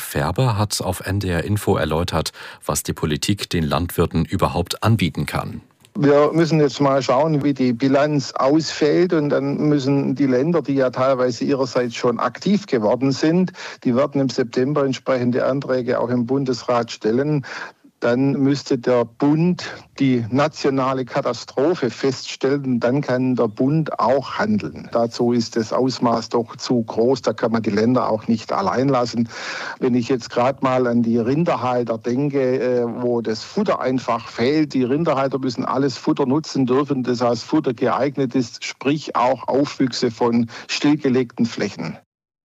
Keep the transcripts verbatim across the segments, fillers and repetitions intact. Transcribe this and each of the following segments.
Färber hat auf N D R Info erläutert, was die Politik den Landwirten überhaupt anbieten kann. Wir müssen jetzt mal schauen, wie die Bilanz ausfällt, und dann müssen die Länder, die ja teilweise ihrerseits schon aktiv geworden sind, die werden im September entsprechende Anträge auch im Bundesrat stellen. Dann müsste der Bund die nationale Katastrophe feststellen, und dann kann der Bund auch handeln. Dazu ist das Ausmaß doch zu groß, da kann man die Länder auch nicht allein lassen. Wenn ich jetzt gerade mal an die Rinderhalter denke, wo das Futter einfach fehlt, die Rinderhalter müssen alles Futter nutzen dürfen, das heißt Futter geeignet ist, sprich auch Aufwüchse von stillgelegten Flächen.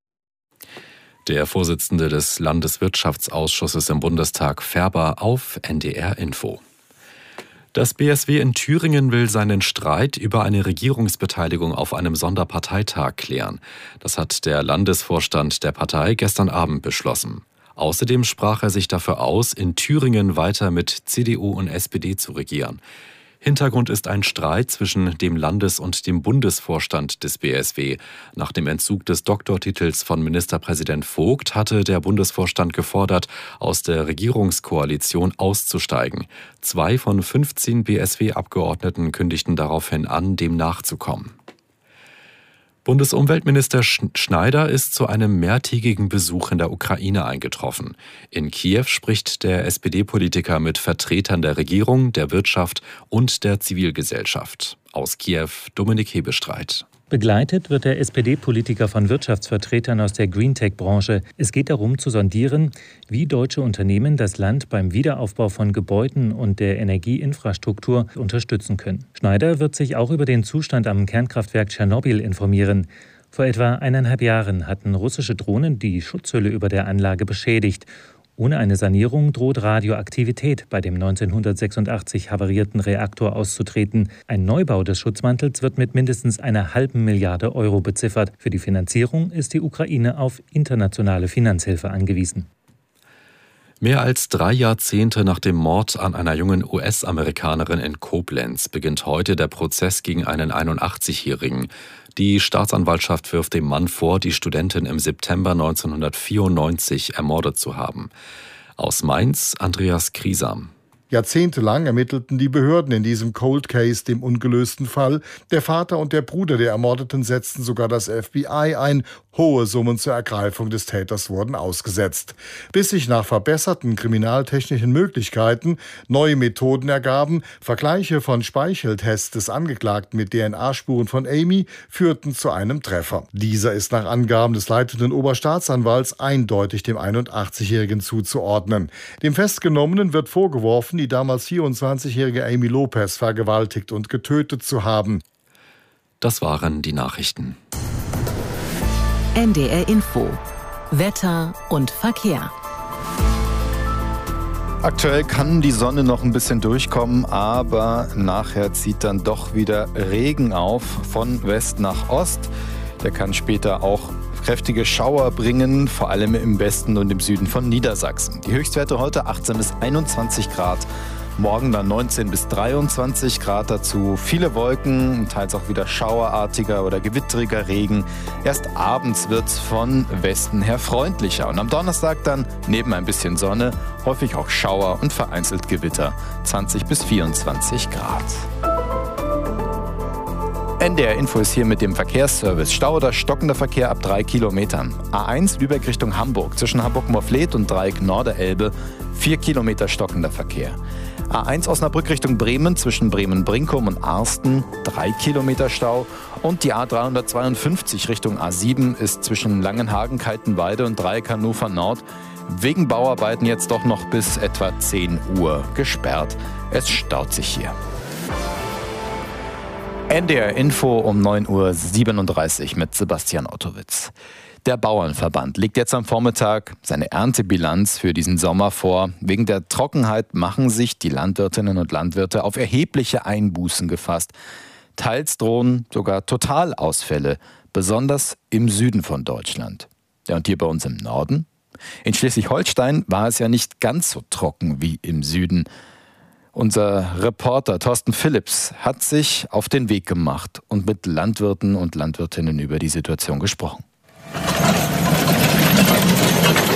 Der Vorsitzende des Landeswirtschaftsausschusses im Bundestag, Färber, auf N D R Info. Das B S W in Thüringen will seinen Streit über eine Regierungsbeteiligung auf einem Sonderparteitag klären. Das hat der Landesvorstand der Partei gestern Abend beschlossen. Außerdem sprach er sich dafür aus, in Thüringen weiter mit C D U und S P D zu regieren. Hintergrund ist ein Streit zwischen dem Landes- und dem Bundesvorstand des B S W. Nach dem Entzug des Doktortitels von Ministerpräsident Vogt hatte der Bundesvorstand gefordert, aus der Regierungskoalition auszusteigen. Zwei von fünfzehn B S W-Abgeordneten kündigten daraufhin an, dem nachzukommen. Bundesumweltminister Schneider ist zu einem mehrtägigen Besuch in der Ukraine eingetroffen. In Kiew spricht der S P D-Politiker mit Vertretern der Regierung, der Wirtschaft und der Zivilgesellschaft. Aus Kiew Dominik Hebestreit. Begleitet wird der S P D-Politiker von Wirtschaftsvertretern aus der Greentech-Branche. Es geht darum zu sondieren, wie deutsche Unternehmen das Land beim Wiederaufbau von Gebäuden und der Energieinfrastruktur unterstützen können. Schneider wird sich auch über den Zustand am Kernkraftwerk Tschernobyl informieren. Vor etwa eineinhalb Jahren hatten russische Drohnen die Schutzhülle über der Anlage beschädigt. Ohne eine Sanierung droht Radioaktivität bei dem neunzehnhundertsechsundachtzig havarierten Reaktor auszutreten. Ein Neubau des Schutzmantels wird mit mindestens einer halben Milliarde Euro beziffert. Für die Finanzierung ist die Ukraine auf internationale Finanzhilfe angewiesen. Mehr als drei Jahrzehnte nach dem Mord an einer jungen U S-Amerikanerin in Koblenz beginnt heute der Prozess gegen einen einundachtzigjährigen. Die Staatsanwaltschaft wirft dem Mann vor, die Studentin im September neunzehnhundertvierundneunzig ermordet zu haben. Aus Mainz, Andreas Kriesam. Jahrzehntelang ermittelten die Behörden in diesem Cold Case, dem ungelösten Fall. Der Vater und der Bruder der Ermordeten setzten sogar das F B I ein. Hohe Summen zur Ergreifung des Täters wurden ausgesetzt. Bis sich nach verbesserten kriminaltechnischen Möglichkeiten neue Methoden ergaben, Vergleiche von Speicheltests des Angeklagten mit D N A-Spuren von Amy führten zu einem Treffer. Dieser ist nach Angaben des leitenden Oberstaatsanwalts eindeutig dem einundachtzigjährigen zuzuordnen. Dem Festgenommenen wird vorgeworfen, die damals vierundzwanzigjährige Amy Lopez vergewaltigt und getötet zu haben. Das waren die Nachrichten. N D R Info. Wetter und Verkehr. Aktuell kann die Sonne noch ein bisschen durchkommen, aber nachher zieht dann doch wieder Regen auf von West nach Ost. Der kann später auch kräftige Schauer bringen, vor allem im Westen und im Süden von Niedersachsen. Die Höchstwerte heute achtzehn bis einundzwanzig Grad. Morgen dann neunzehn bis dreiundzwanzig Grad, dazu viele Wolken, teils auch wieder schauerartiger oder gewitteriger Regen. Erst abends wird es von Westen her freundlicher. Und am Donnerstag dann neben ein bisschen Sonne häufig auch Schauer und vereinzelt Gewitter. zwanzig bis vierundzwanzig Grad. N D R Info ist hier mit dem Verkehrsservice. Stau oder stockender Verkehr ab drei Kilometern. A eins Lübeck Richtung Hamburg. Zwischen Hamburg-Morfleet und Dreieck Norderelbe vier Kilometer stockender Verkehr. A eins Osnabrück Richtung Bremen. Zwischen Bremen-Brinkum und Arsten drei Kilometer Stau. Und die A dreihundertzweiundfünfzig Richtung A sieben ist zwischen Langenhagen, Kaltenweide und Dreieck Hannover Nord wegen Bauarbeiten jetzt doch noch bis etwa zehn Uhr gesperrt. Es staut sich hier. N D R Info um neun Uhr siebenunddreißig mit Sebastian Ottowitz. Der Bauernverband legt jetzt am Vormittag seine Erntebilanz für diesen Sommer vor. Wegen der Trockenheit machen sich die Landwirtinnen und Landwirte auf erhebliche Einbußen gefasst. Teils drohen sogar Totalausfälle, besonders im Süden von Deutschland. Ja, und hier bei uns im Norden? In Schleswig-Holstein war es ja nicht ganz so trocken wie im Süden. Unser Reporter Thorsten Philipps hat sich auf den Weg gemacht und mit Landwirten und Landwirtinnen über die Situation gesprochen.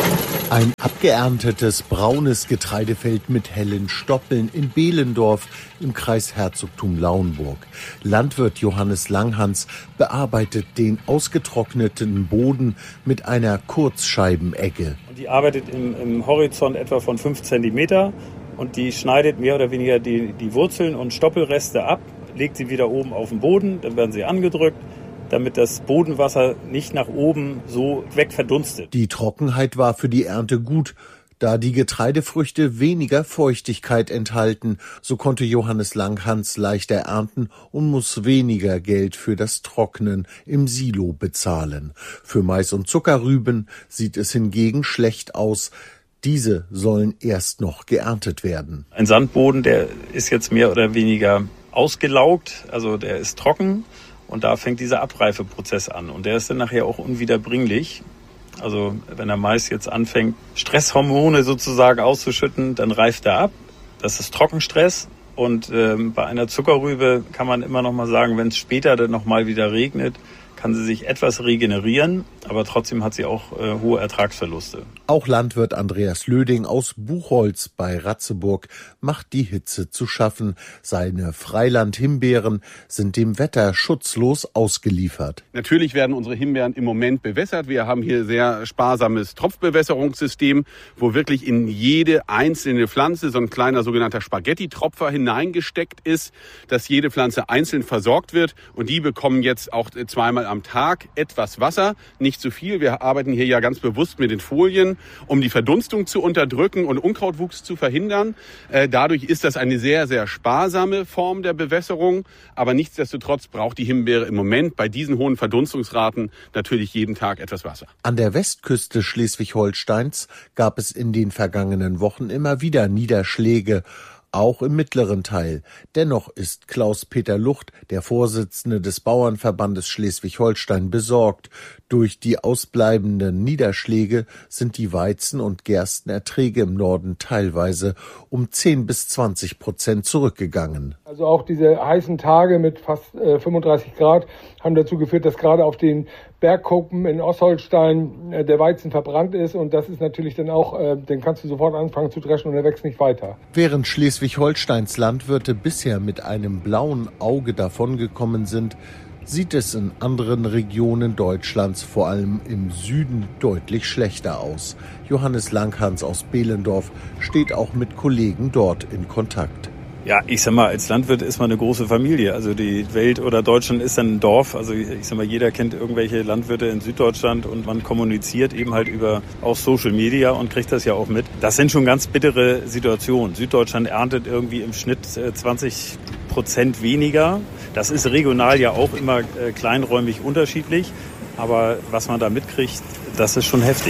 Ein abgeerntetes braunes Getreidefeld mit hellen Stoppeln in Behlendorf im Kreis Herzogtum Lauenburg. Landwirt Johannes Langhans bearbeitet den ausgetrockneten Boden mit einer Kurzscheibenegge. Die arbeitet im, im Horizont etwa von fünf Zentimeter und die schneidet mehr oder weniger die, die Wurzeln und Stoppelreste ab, legt sie wieder oben auf den Boden, dann werden sie angedrückt, damit das Bodenwasser nicht nach oben so wegverdunstet. Die Trockenheit war für die Ernte gut, da die Getreidefrüchte weniger Feuchtigkeit enthalten. So konnte Johannes Langhans leichter ernten und muss weniger Geld für das Trocknen im Silo bezahlen. Für Mais und Zuckerrüben sieht es hingegen schlecht aus. Diese sollen erst noch geerntet werden. Ein Sandboden, der ist jetzt mehr oder weniger ausgelaugt, also der ist trocken. Und da fängt dieser Abreifeprozess an. Und der ist dann nachher auch unwiederbringlich. Also wenn der Mais jetzt anfängt, Stresshormone sozusagen auszuschütten, dann reift er ab. Das ist Trockenstress. Und ähm, bei einer Zuckerrübe kann man immer noch mal sagen, wenn es später dann noch mal wieder regnet, kann sie sich etwas regenerieren, aber trotzdem hat sie auch äh, hohe Ertragsverluste. Auch Landwirt Andreas Löding aus Buchholz bei Ratzeburg macht die Hitze zu schaffen. Seine Freiland-Himbeeren sind dem Wetter schutzlos ausgeliefert. Natürlich werden unsere Himbeeren im Moment bewässert. Wir haben hier sehr sparsames Tropfbewässerungssystem, wo wirklich in jede einzelne Pflanze so ein kleiner sogenannter Spaghetti-Tropfer hineingesteckt ist, dass jede Pflanze einzeln versorgt wird. Und die bekommen jetzt auch zweimal am Tag etwas Wasser, nicht zu viel. Wir arbeiten hier ja ganz bewusst mit den Folien, um die Verdunstung zu unterdrücken und Unkrautwuchs zu verhindern. Äh, dadurch ist das eine sehr, sehr sparsame Form der Bewässerung. Aber nichtsdestotrotz braucht die Himbeere im Moment bei diesen hohen Verdunstungsraten natürlich jeden Tag etwas Wasser. An der Westküste Schleswig-Holsteins gab es in den vergangenen Wochen immer wieder Niederschläge, auch im mittleren Teil. Dennoch ist Klaus-Peter Lucht, der Vorsitzende des Bauernverbandes Schleswig-Holstein, besorgt. Durch die ausbleibenden Niederschläge sind die Weizen- und Gerstenerträge im Norden teilweise um zehn bis zwanzig Prozent zurückgegangen. Also auch diese heißen Tage mit fast äh, fünfunddreißig Grad haben dazu geführt, dass gerade auf den Bergkuppen in Ostholstein äh, der Weizen verbrannt ist. Und das ist natürlich dann auch, äh, den kannst du sofort anfangen zu dreschen und er wächst nicht weiter. Während Schleswig-Holsteins Landwirte bisher mit einem blauen Auge davongekommen sind, sieht es in anderen Regionen Deutschlands, vor allem im Süden, deutlich schlechter aus. Johannes Langhans aus Behlendorf steht auch mit Kollegen dort in Kontakt. Ja, ich sag mal, als Landwirt ist man eine große Familie. Also die Welt oder Deutschland ist ein Dorf. Also ich sag mal, jeder kennt irgendwelche Landwirte in Süddeutschland und man kommuniziert eben halt über auch Social Media und kriegt das ja auch mit. Das sind schon ganz bittere Situationen. Süddeutschland erntet irgendwie im Schnitt zwanzig Prozent weniger. Das ist regional ja auch immer kleinräumig unterschiedlich. Aber was man da mitkriegt, das ist schon heftig.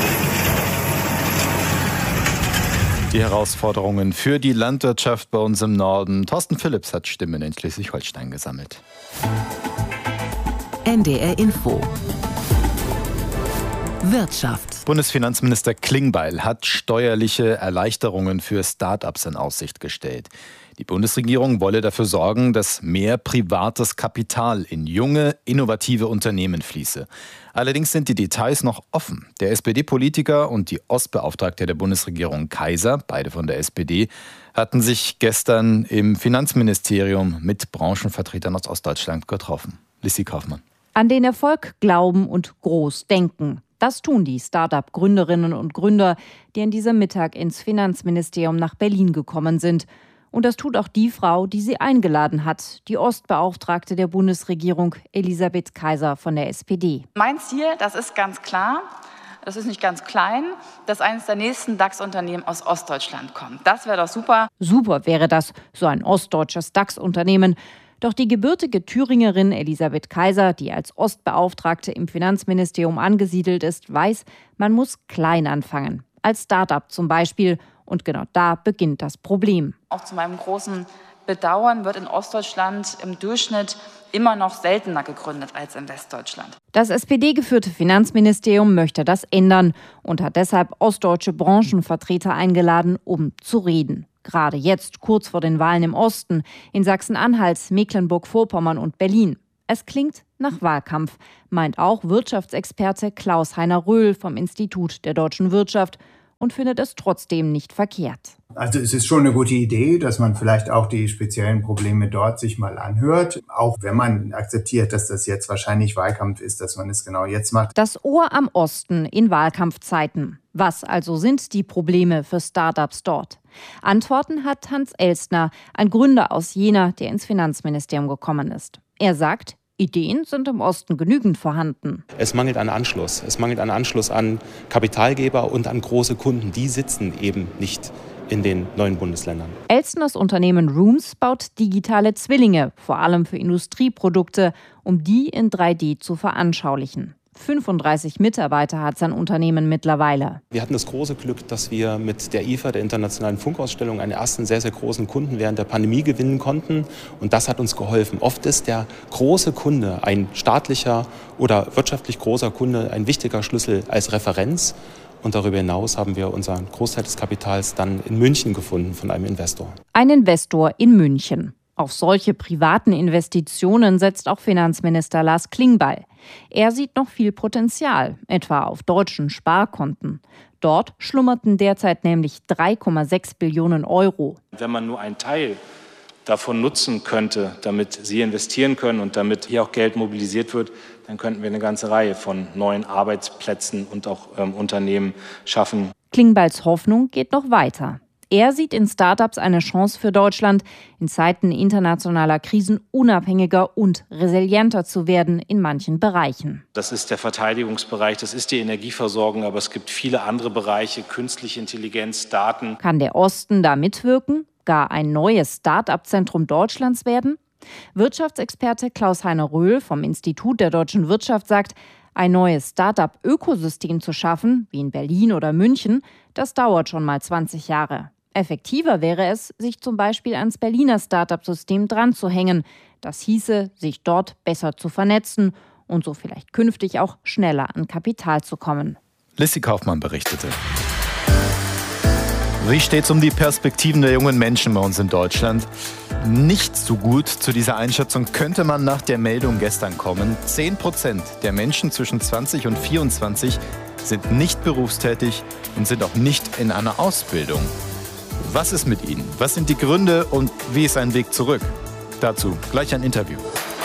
Die Herausforderungen für die Landwirtschaft bei uns im Norden. Thorsten Philipps hat Stimmen in Schleswig-Holstein gesammelt. N D R Info. Wirtschaft. Bundesfinanzminister Klingbeil hat steuerliche Erleichterungen für Start-ups in Aussicht gestellt. Die Bundesregierung wolle dafür sorgen, dass mehr privates Kapital in junge, innovative Unternehmen fließe. Allerdings sind die Details noch offen. Der S P D-Politiker und die Ostbeauftragte der Bundesregierung Kaiser, beide von der S P D, hatten sich gestern im Finanzministerium mit Branchenvertretern aus Ostdeutschland getroffen. Lissi Kaufmann. An den Erfolg glauben und groß denken. Das tun die Start-up-Gründerinnen und Gründer, die an diesem Mittag ins Finanzministerium nach Berlin gekommen sind. Und das tut auch die Frau, die sie eingeladen hat, die Ostbeauftragte der Bundesregierung, Elisabeth Kaiser von der S P D. Mein Ziel, das ist ganz klar, das ist nicht ganz klein, dass eines der nächsten DAX-Unternehmen aus Ostdeutschland kommt. Das wäre doch super. Super wäre das, so ein ostdeutsches DAX-Unternehmen. Doch die gebürtige Thüringerin Elisabeth Kaiser, die als Ostbeauftragte im Finanzministerium angesiedelt ist, weiß, man muss klein anfangen. Als Start-up zum Beispiel. Und genau da beginnt das Problem. Auch zu meinem großen Bedauern wird in Ostdeutschland im Durchschnitt immer noch seltener gegründet als in Westdeutschland. Das S P D-geführte Finanzministerium möchte das ändern und hat deshalb ostdeutsche Branchenvertreter eingeladen, um zu reden. Gerade jetzt, kurz vor den Wahlen im Osten, in Sachsen-Anhalt, Mecklenburg-Vorpommern und Berlin. Es klingt nach Wahlkampf, meint auch Wirtschaftsexperte Klaus-Heiner Röhl vom Institut der deutschen Wirtschaft und findet es trotzdem nicht verkehrt. Also es ist schon eine gute Idee, dass man vielleicht auch die speziellen Probleme dort sich mal anhört, auch wenn man akzeptiert, dass das jetzt wahrscheinlich Wahlkampf ist, dass man es genau jetzt macht. Das Ohr am Osten in Wahlkampfzeiten. Was also sind die Probleme für Startups dort? Antworten hat Hans Elstner, ein Gründer aus Jena, der ins Finanzministerium gekommen ist. Er sagt, Ideen sind im Osten genügend vorhanden. Es mangelt an Anschluss. Es mangelt an Anschluss an Kapitalgeber und an große Kunden. Die sitzen eben nicht in den neuen Bundesländern. Elstners Unternehmen Rooms baut digitale Zwillinge, vor allem für Industrieprodukte, um die in drei D zu veranschaulichen. fünfunddreißig Mitarbeiter hat sein Unternehmen mittlerweile. Wir hatten das große Glück, dass wir mit der I F A, der Internationalen Funkausstellung, einen ersten sehr, sehr großen Kunden während der Pandemie gewinnen konnten. Und das hat uns geholfen. Oft ist der große Kunde, ein staatlicher oder wirtschaftlich großer Kunde, ein wichtiger Schlüssel als Referenz. Und darüber hinaus haben wir unseren Großteil des Kapitals dann in München gefunden von einem Investor. Ein Investor in München. Auf solche privaten Investitionen setzt auch Finanzminister Lars Klingbeil. Er sieht noch viel Potenzial, etwa auf deutschen Sparkonten. Dort schlummerten derzeit nämlich drei Komma sechs Billionen Euro. Wenn man nur einen Teil davon nutzen könnte, damit Sie investieren können und damit hier auch Geld mobilisiert wird, dann könnten wir eine ganze Reihe von neuen Arbeitsplätzen und auch ähm, Unternehmen schaffen. Klingbeils Hoffnung geht noch weiter. Er sieht in Startups eine Chance für Deutschland, in Zeiten internationaler Krisen unabhängiger und resilienter zu werden in manchen Bereichen. Das ist der Verteidigungsbereich, das ist die Energieversorgung, aber es gibt viele andere Bereiche, künstliche Intelligenz, Daten. Kann der Osten da mitwirken, gar ein neues Start-up-Zentrum Deutschlands werden? Wirtschaftsexperte Klaus-Heiner Röhl vom Institut der deutschen Wirtschaft sagt, ein neues Start-up-Ökosystem zu schaffen, wie in Berlin oder München, das dauert schon mal zwanzig Jahre. Effektiver wäre es, sich zum Beispiel ans Berliner Start-up-System dran zu hängen. Das hieße, sich dort besser zu vernetzen und so vielleicht künftig auch schneller an Kapital zu kommen. Lissy Kaufmann berichtete. Wie steht's um die Perspektiven der jungen Menschen bei uns in Deutschland? Nicht so gut. Zu dieser Einschätzung könnte man nach der Meldung gestern kommen. zehn Prozent der Menschen zwischen zwanzig und vierundzwanzig sind nicht berufstätig und sind auch nicht in einer Ausbildung. Was ist mit ihnen? Was sind die Gründe und wie ist ein Weg zurück? Dazu gleich ein Interview.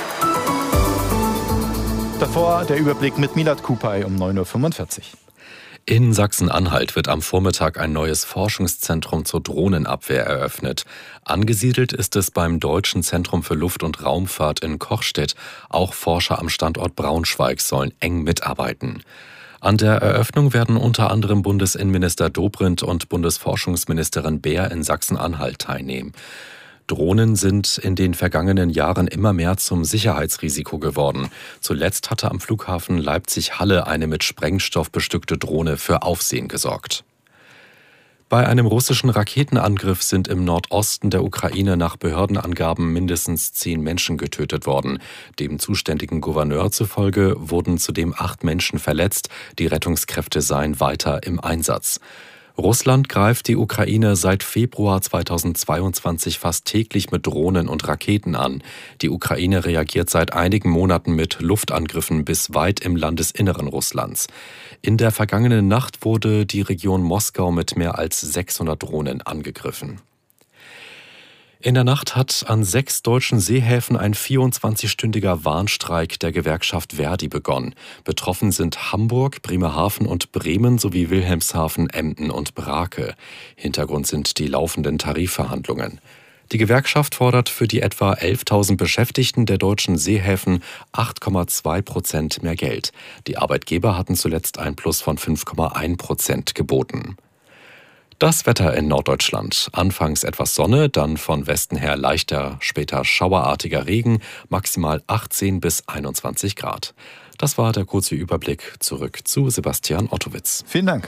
Davor der Überblick mit Milad Kupay um neun Uhr fünfundvierzig. In Sachsen-Anhalt wird am Vormittag ein neues Forschungszentrum zur Drohnenabwehr eröffnet. Angesiedelt ist es beim Deutschen Zentrum für Luft- und Raumfahrt in Kochstedt. Auch Forscher am Standort Braunschweig sollen eng mitarbeiten. An der Eröffnung werden unter anderem Bundesinnenminister Dobrindt und Bundesforschungsministerin Beer in Sachsen-Anhalt teilnehmen. Drohnen sind in den vergangenen Jahren immer mehr zum Sicherheitsrisiko geworden. Zuletzt hatte am Flughafen Leipzig-Halle eine mit Sprengstoff bestückte Drohne für Aufsehen gesorgt. Bei einem russischen Raketenangriff sind im Nordosten der Ukraine nach Behördenangaben mindestens zehn Menschen getötet worden. Dem zuständigen Gouverneur zufolge wurden zudem acht Menschen verletzt. Die Rettungskräfte seien weiter im Einsatz. Russland greift die Ukraine seit Februar zweitausendzweiundzwanzig fast täglich mit Drohnen und Raketen an. Die Ukraine reagiert seit einigen Monaten mit Luftangriffen bis weit im Landesinneren Russlands. In der vergangenen Nacht wurde die Region Moskau mit mehr als sechshundert Drohnen angegriffen. In der Nacht hat an sechs deutschen Seehäfen ein vierundzwanzigstündiger Warnstreik der Gewerkschaft Verdi begonnen. Betroffen sind Hamburg, Bremerhaven und Bremen sowie Wilhelmshaven, Emden und Brake. Hintergrund sind die laufenden Tarifverhandlungen. Die Gewerkschaft fordert für die etwa elftausend Beschäftigten der deutschen Seehäfen acht Komma zwei Prozent mehr Geld. Die Arbeitgeber hatten zuletzt ein Plus von fünf Komma eins Prozent geboten. Das Wetter in Norddeutschland. Anfangs etwas Sonne, dann von Westen her leichter, später schauerartiger Regen, maximal achtzehn bis einundzwanzig Grad. Das war der kurze Überblick. Zurück zu Sebastian Ottowitz. Vielen Dank.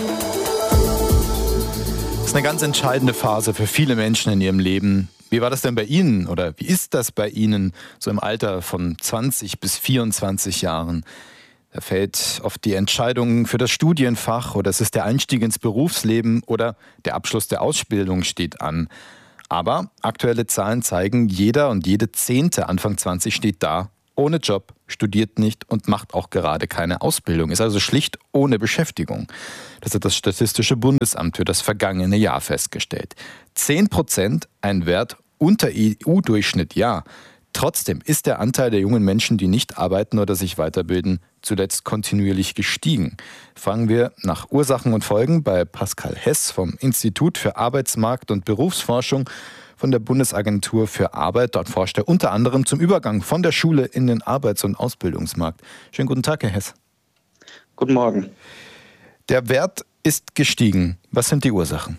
Das ist eine ganz entscheidende Phase für viele Menschen in ihrem Leben. Wie war das denn bei Ihnen oder wie ist das bei Ihnen so im Alter von zwanzig bis vierundzwanzig Jahren? Da fällt oft die Entscheidung für das Studienfach oder es ist der Einstieg ins Berufsleben oder der Abschluss der Ausbildung steht an. Aber aktuelle Zahlen zeigen, jeder und jede Zehnte Anfang zwanzig steht da ohne Job, studiert nicht und macht auch gerade keine Ausbildung, ist also schlicht ohne Beschäftigung. Das hat das Statistische Bundesamt für das vergangene Jahr festgestellt. zehn Prozent, ein Wert unter E U-Durchschnitt, ja. Trotzdem ist der Anteil der jungen Menschen, die nicht arbeiten oder sich weiterbilden, zuletzt kontinuierlich gestiegen. Fragen wir nach Ursachen und Folgen bei Pascal Hess vom Institut für Arbeitsmarkt- und Berufsforschung von der Bundesagentur für Arbeit. Dort forscht er unter anderem zum Übergang von der Schule in den Arbeits- und Ausbildungsmarkt. Schönen guten Tag, Herr Hess. Guten Morgen. Der Wert ist gestiegen. Was sind die Ursachen?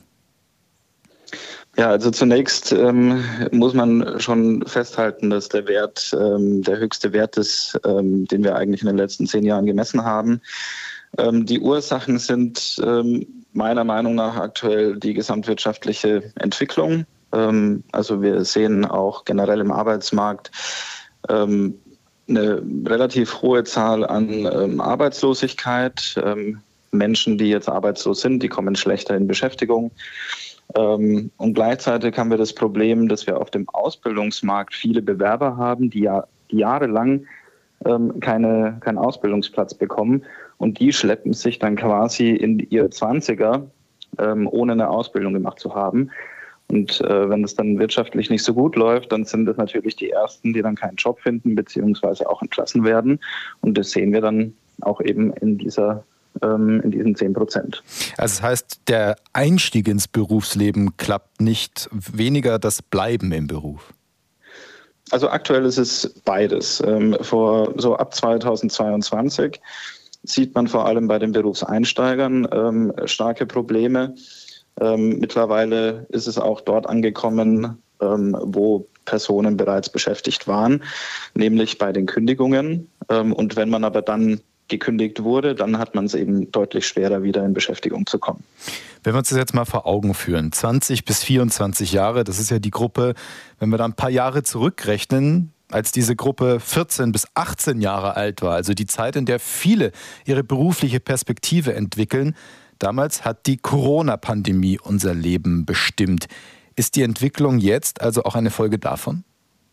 Ja, also zunächst ähm, muss man schon festhalten, dass der Wert ähm, der höchste Wert ist, ähm, den wir eigentlich in den letzten zehn Jahren gemessen haben. Ähm, die Ursachen sind ähm, meiner Meinung nach aktuell die gesamtwirtschaftliche Entwicklung. Ähm, also wir sehen auch generell im Arbeitsmarkt ähm, eine relativ hohe Zahl an ähm, Arbeitslosigkeit. Ähm, Menschen, die jetzt arbeitslos sind, die kommen schlechter in Beschäftigung. Ähm, und gleichzeitig haben wir das Problem, dass wir auf dem Ausbildungsmarkt viele Bewerber haben, die ja die jahrelang ähm, keine, keinen Ausbildungsplatz bekommen. Und die schleppen sich dann quasi in ihre Zwanziger, ähm, ohne eine Ausbildung gemacht zu haben. Und äh, wenn es dann wirtschaftlich nicht so gut läuft, dann sind das natürlich die Ersten, die dann keinen Job finden, beziehungsweise auch entlassen werden. Und das sehen wir dann auch eben in dieser in diesen zehn Prozent. Also das heißt, der Einstieg ins Berufsleben klappt nicht, weniger das Bleiben im Beruf? Also aktuell ist es beides. Vor so ab zweitausendzweiundzwanzig sieht man vor allem bei den Berufseinsteigern starke Probleme. Mittlerweile ist es auch dort angekommen, wo Personen bereits beschäftigt waren, nämlich bei den Kündigungen. Und wenn man aber dann gekündigt wurde, dann hat man es eben deutlich schwerer, wieder in Beschäftigung zu kommen. Wenn wir uns das jetzt mal vor Augen führen, zwanzig bis vierundzwanzig Jahre, das ist ja die Gruppe, wenn wir da ein paar Jahre zurückrechnen, als diese Gruppe vierzehn bis achtzehn Jahre alt war, also die Zeit, in der viele ihre berufliche Perspektive entwickeln, damals hat die Corona-Pandemie unser Leben bestimmt. Ist die Entwicklung jetzt also auch eine Folge davon?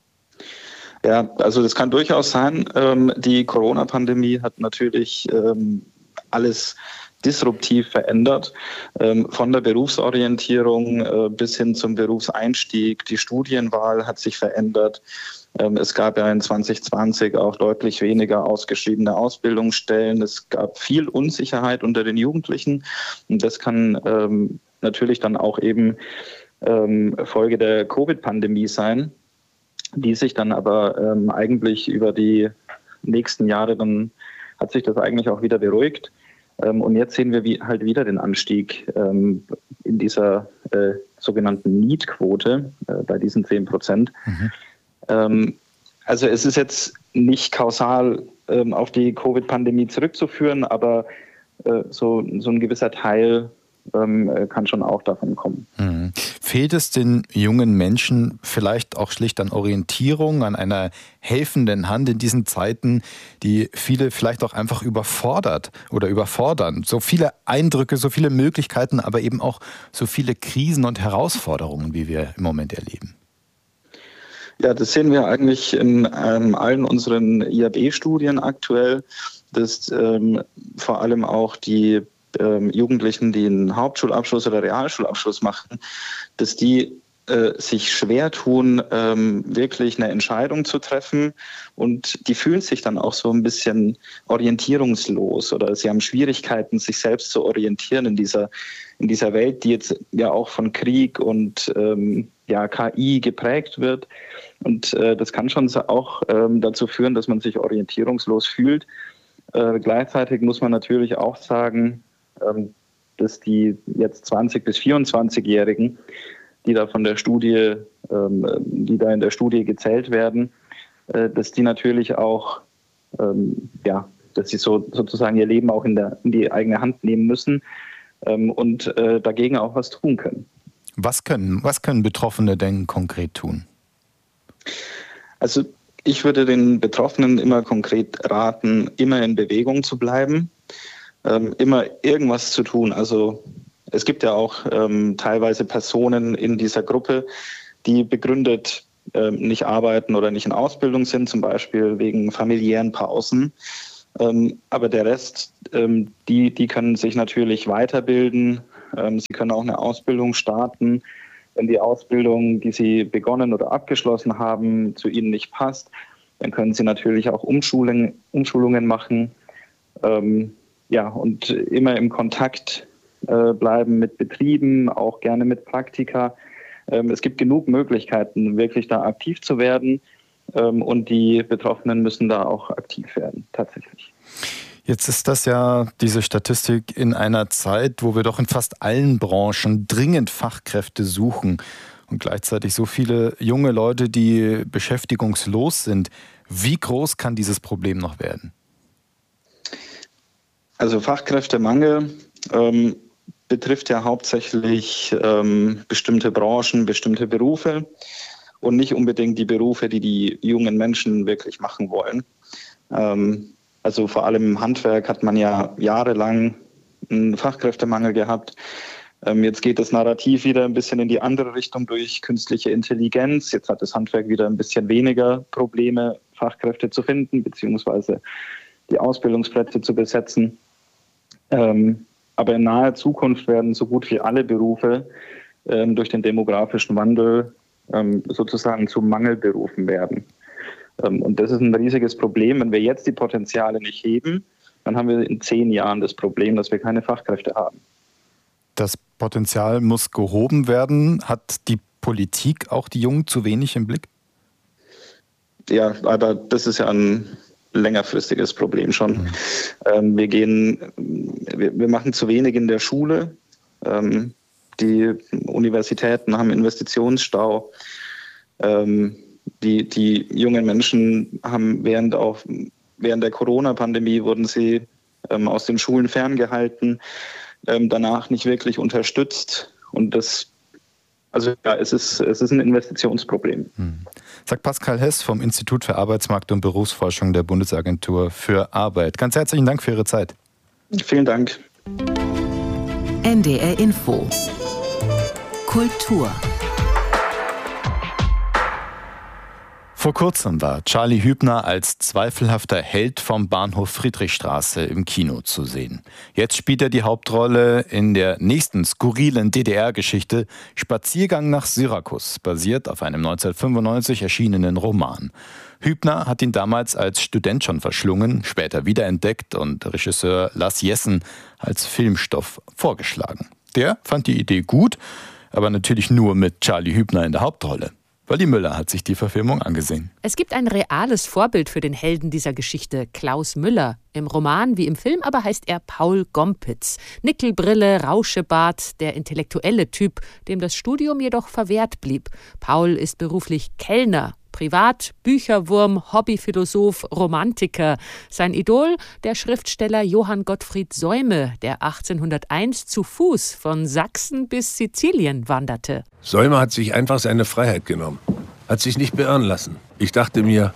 Ja, also das kann durchaus sein. Ähm, die Corona-Pandemie hat natürlich ähm, alles disruptiv verändert, ähm, von der Berufsorientierung äh, bis hin zum Berufseinstieg. Die Studienwahl hat sich verändert. Ähm, es gab ja in zwanzig zwanzig auch deutlich weniger ausgeschriebene Ausbildungsstellen. Es gab viel Unsicherheit unter den Jugendlichen. Und das kann ähm, natürlich dann auch eben ähm, Folge der Covid-Pandemie sein, die sich dann aber ähm, eigentlich über die nächsten Jahre, dann hat sich das eigentlich auch wieder beruhigt. Ähm, und jetzt sehen wir wie, halt wieder den Anstieg ähm, in dieser äh, sogenannten Need-Quote äh, bei diesen zehn Prozent. Mhm. Ähm, also es ist jetzt nicht kausal ähm, auf die Covid-Pandemie zurückzuführen, aber äh, so, so ein gewisser Teil kann schon auch davon kommen. Mhm. Fehlt es den jungen Menschen vielleicht auch schlicht an Orientierung, an einer helfenden Hand in diesen Zeiten, die viele vielleicht auch einfach überfordert oder überfordern? So viele Eindrücke, so viele Möglichkeiten, aber eben auch so viele Krisen und Herausforderungen, wie wir im Moment erleben. Ja, das sehen wir eigentlich in ähm, allen unseren I A B-Studien aktuell, dass ähm, vor allem auch die Ähm, Jugendlichen, die einen Hauptschulabschluss oder Realschulabschluss machen, dass die äh, sich schwer tun, ähm, wirklich eine Entscheidung zu treffen, und die fühlen sich dann auch so ein bisschen orientierungslos oder sie haben Schwierigkeiten, sich selbst zu orientieren in dieser, in dieser Welt, die jetzt ja auch von Krieg und ähm, ja, K I geprägt wird. Und äh, das kann schon auch ähm, dazu führen, dass man sich orientierungslos fühlt. Äh, gleichzeitig muss man natürlich auch sagen, dass die jetzt zwanzig- bis vierundzwanzigjährigen, die da von der Studie, die da in der Studie gezählt werden, dass die natürlich auch, ja, dass sie so sozusagen ihr Leben auch in, der, in die eigene Hand nehmen müssen und dagegen auch was tun können. Was können, was können Betroffene denn konkret tun? Also ich würde den Betroffenen immer konkret raten, immer in Bewegung zu bleiben. Ähm, immer irgendwas zu tun. Also es gibt ja auch ähm, teilweise Personen in dieser Gruppe, die begründet äh, nicht arbeiten oder nicht in Ausbildung sind, zum Beispiel wegen familiären Pausen. Ähm, aber der Rest, ähm, die, die können sich natürlich weiterbilden. Ähm, sie können auch eine Ausbildung starten. Wenn die Ausbildung, die sie begonnen oder abgeschlossen haben, zu ihnen nicht passt, dann können sie natürlich auch Umschulungen, Umschulungen machen. Ähm, ja, und immer im Kontakt äh, bleiben mit Betrieben, auch gerne mit Praktika. Ähm, es gibt genug Möglichkeiten, wirklich da aktiv zu werden. Ähm, und die Betroffenen müssen da auch aktiv werden, tatsächlich. Jetzt ist das ja, diese Statistik, in einer Zeit, wo wir doch in fast allen Branchen dringend Fachkräfte suchen und gleichzeitig so viele junge Leute, die beschäftigungslos sind. Wie groß kann dieses Problem noch werden? Also Fachkräftemangel ähm, betrifft ja hauptsächlich ähm, bestimmte Branchen, bestimmte Berufe und nicht unbedingt die Berufe, die die jungen Menschen wirklich machen wollen. Ähm, Also vor allem im Handwerk hat man ja jahrelang einen Fachkräftemangel gehabt. Ähm, jetzt geht das Narrativ wieder ein bisschen in die andere Richtung durch künstliche Intelligenz. Jetzt hat das Handwerk wieder ein bisschen weniger Probleme, Fachkräfte zu finden, beziehungsweise die Ausbildungsplätze zu besetzen. Ähm, aber in naher Zukunft werden so gut wie alle Berufe ähm, durch den demografischen Wandel ähm, sozusagen zu Mangelberufen werden. Und das ist ein riesiges Problem. Wenn wir jetzt die Potenziale nicht heben, dann haben wir in zehn Jahren das Problem, dass wir keine Fachkräfte haben. Das Potenzial muss gehoben werden. Hat die Politik auch die Jungen zu wenig im Blick? Ja, aber das ist ja ein längerfristiges Problem schon. Mhm. Ähm, wir gehen, wir, wir machen zu wenig in der Schule. Ähm, die Universitäten haben Investitionsstau. Ähm, Die, die jungen Menschen haben während auch während der Corona-Pandemie wurden sie ähm, aus den Schulen ferngehalten, ähm, danach nicht wirklich unterstützt. Und das, also ja, es ist, es ist ein Investitionsproblem. Hm. Sagt Pascal Hess vom Institut für Arbeitsmarkt und Berufsforschung der Bundesagentur für Arbeit. Ganz herzlichen Dank für Ihre Zeit. Vielen Dank. N D R Info. Kultur. Vor kurzem war Charlie Hübner als zweifelhafter Held vom Bahnhof Friedrichstraße im Kino zu sehen. Jetzt spielt er die Hauptrolle in der nächsten skurrilen D D R-Geschichte Spaziergang nach Syrakus, basiert auf einem neunzehnhundertfünfundneunzig erschienenen Roman. Hübner hat ihn damals als Student schon verschlungen, später wiederentdeckt und Regisseur Lars Jessen als Filmstoff vorgeschlagen. Der fand die Idee gut, aber natürlich nur mit Charlie Hübner in der Hauptrolle. Wally Müller hat sich die Verfilmung angesehen. Es gibt ein reales Vorbild für den Helden dieser Geschichte, Klaus Müller. Im Roman wie im Film aber heißt er Paul Gompitz. Nickelbrille, Rauschebart, der intellektuelle Typ, dem das Studium jedoch verwehrt blieb. Paul ist beruflich Kellner. Privat, Bücherwurm, Hobbyphilosoph, Romantiker. Sein Idol, der Schriftsteller Johann Gottfried Säume, der achtzehnhunderteins zu Fuß von Sachsen bis Sizilien wanderte. Säume hat sich einfach seine Freiheit genommen, hat sich nicht beirren lassen. Ich dachte mir,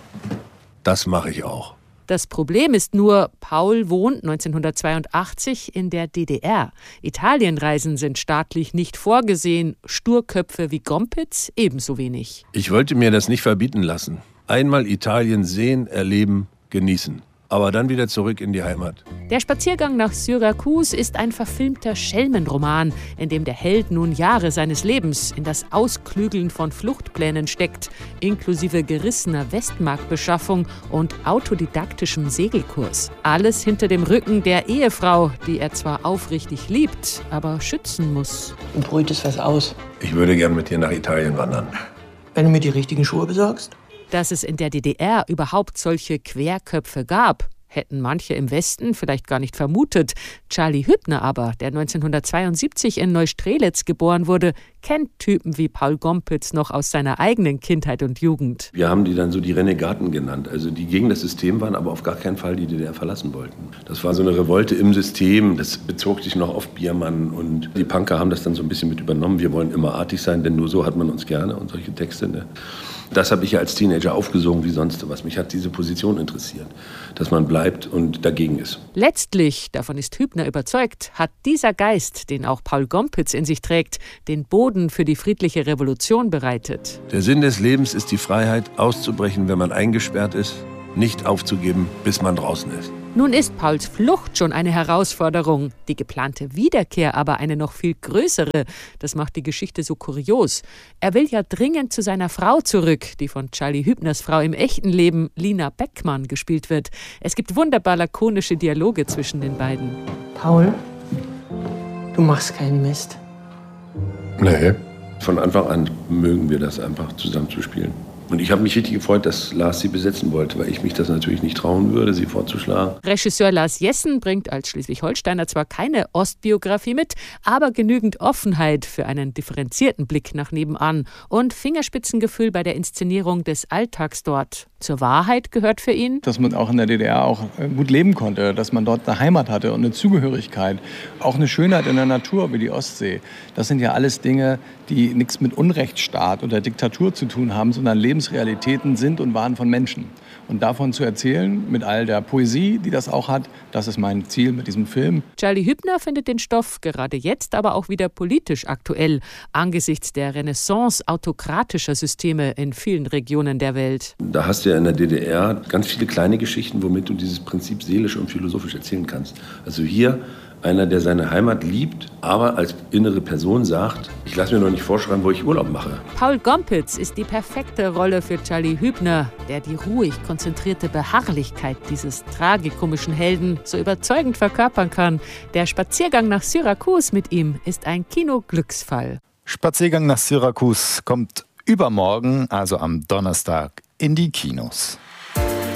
das mache ich auch. Das Problem ist nur, Paul wohnt neunzehnhundertzweiundachtzig in der D D R. Italienreisen sind staatlich nicht vorgesehen, Sturköpfe wie Gompitz ebenso wenig. Ich wollte mir das nicht verbieten lassen. Einmal Italien sehen, erleben, genießen. Aber dann wieder zurück in die Heimat. Der Spaziergang nach Syrakus ist ein verfilmter Schelmenroman, in dem der Held nun Jahre seines Lebens in das Ausklügeln von Fluchtplänen steckt, inklusive gerissener Westmarktbeschaffung und autodidaktischem Segelkurs. Alles hinter dem Rücken der Ehefrau, die er zwar aufrichtig liebt, aber schützen muss. Du brütest was aus. Ich würde gern mit dir nach Italien wandern. Wenn du mir die richtigen Schuhe besorgst? Dass es in der D D R überhaupt solche Querköpfe gab, hätten manche im Westen vielleicht gar nicht vermutet. Charlie Hübner aber, der neunzehnhundertzweiundsiebzig in Neustrelitz geboren wurde, kennt Typen wie Paul Gompitz noch aus seiner eigenen Kindheit und Jugend. Wir haben die dann so die Renegaten genannt, also die gegen das System waren, aber auf gar keinen Fall die D D R verlassen wollten. Das war so eine Revolte im System, das bezog sich noch auf Biermann und die Punker haben das dann so ein bisschen mit übernommen. Wir wollen immer artig sein, denn nur so hat man uns gerne und solche Texte. Ne? Das habe ich ja als Teenager aufgesungen wie sonst was. Mich hat diese Position interessiert, dass man bleibt. bleibt und dagegen ist. Letztlich, davon ist Hübner überzeugt, hat dieser Geist, den auch Paul Gompitz in sich trägt, den Boden für die friedliche Revolution bereitet. Der Sinn des Lebens ist die Freiheit, auszubrechen, wenn man eingesperrt ist, nicht aufzugeben, bis man draußen ist. Nun ist Pauls Flucht schon eine Herausforderung, die geplante Wiederkehr aber eine noch viel größere. Das macht die Geschichte so kurios. Er will ja dringend zu seiner Frau zurück, die von Charlie Hübners Frau im echten Leben, Lina Beckmann, gespielt wird. Es gibt wunderbar lakonische Dialoge zwischen den beiden. Paul, du machst keinen Mist. Nee. Von Anfang an mögen wir das einfach zusammen zu spielen. Und ich habe mich richtig gefreut, dass Lars sie besetzen wollte, weil ich mich das natürlich nicht trauen würde, sie vorzuschlagen. Regisseur Lars Jessen bringt als Schleswig-Holsteiner zwar keine Ostbiografie mit, aber genügend Offenheit für einen differenzierten Blick nach nebenan und Fingerspitzengefühl bei der Inszenierung des Alltags dort. Zur Wahrheit gehört für ihn, dass man auch in der D D R auch gut leben konnte, dass man dort eine Heimat hatte und eine Zugehörigkeit, auch eine Schönheit in der Natur wie die Ostsee. Das sind ja alles Dinge, die nichts mit Unrechtsstaat oder Diktatur zu tun haben, sondern Lebensrealitäten sind und waren von Menschen. Und davon zu erzählen, mit all der Poesie, die das auch hat, das ist mein Ziel mit diesem Film. Charlie Hübner findet den Stoff gerade jetzt aber auch wieder politisch aktuell, angesichts der Renaissance autokratischer Systeme in vielen Regionen der Welt. Da hast du ja in der D D R ganz viele kleine Geschichten, womit du dieses Prinzip seelisch und philosophisch erzählen kannst. Also hier einer, der seine Heimat liebt, aber als innere Person sagt, ich lasse mir noch nicht vorschreiben, wo ich Urlaub mache. Paul Gompitz ist die perfekte Rolle für Charlie Hübner, der die ruhig konzentrierte Beharrlichkeit dieses tragikomischen Helden so überzeugend verkörpern kann. Der Spaziergang nach Syrakus mit ihm ist ein Kino-Glücksfall. Spaziergang nach Syrakus kommt übermorgen, also am Donnerstag, in die Kinos.